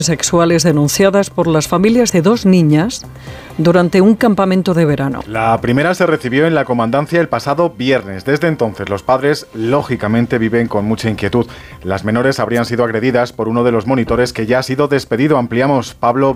sexuales denunciadas por las familias de 2 niñas durante un campamento de verano. La primera se recibió en la comandancia el pasado viernes. Desde entonces, los padres, lógicamente, viven con mucha inquietud. Las menores habrían sido agredidas por uno de los monitores que ya ha sido despedido. Ampliamos, Pablo.